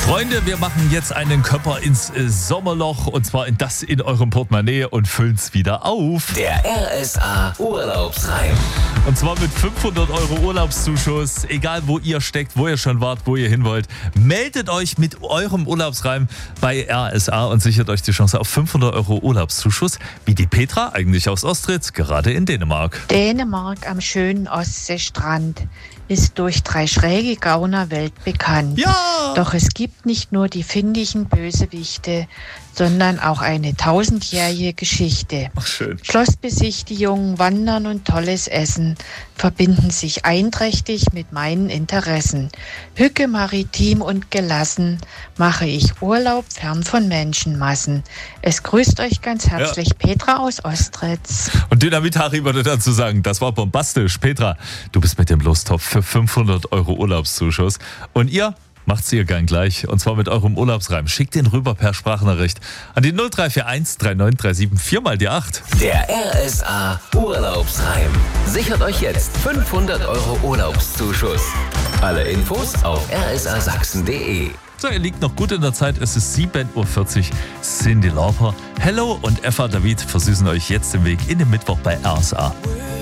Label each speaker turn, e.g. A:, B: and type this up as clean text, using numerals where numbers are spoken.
A: Freunde, wir machen jetzt einen Körper ins Sommerloch und zwar in eurem Portemonnaie und füllen es wieder auf.
B: Der RSA Urlaubsreim.
A: Und zwar mit 500 € Urlaubszuschuss. Egal wo ihr steckt, wo ihr schon wart, wo ihr hin wollt. Meldet euch mit eurem Urlaubsreim bei RSA und sichert euch die Chance auf 500 € Urlaubszuschuss. Wie die Petra, eigentlich aus Ostritz, gerade in Dänemark.
C: Dänemark am schönen Ostseestrand ist durch 3 schräge Gauner weltbekannt.
A: Ja!
C: Doch es gibt nicht nur die findigen Bösewichte, sondern auch eine 1000-jährige Geschichte.
A: Ach, schön.
C: Schlossbesichtigungen, Wandern und tolles Essen verbinden sich einträchtig mit meinen Interessen. Hücke, maritim und gelassen mache ich Urlaub fern von Menschenmassen. Es grüßt euch ganz herzlich Petra aus Ostritz.
A: Und Dynamit Harry würde dazu sagen, das war bombastisch. Petra, du bist mit dem Lostopf für 500 € Urlaubszuschuss. Und ihr macht's ihr gern gleich. Und zwar mit eurem Urlaubsreim. Schickt den rüber per Sprachnachricht an die 0341 3937 4 mal die 8.
B: Der RSA Urlaubsreim. Sichert euch jetzt 500 € Urlaubszuschuss. Alle Infos auf rsasachsen.de.
A: So, ihr liegt noch gut in der Zeit. Es ist 7:40 Uhr. Cyndi Lauper, Hello und Eva David versüßen euch jetzt den Weg in den Mittwoch bei RSA.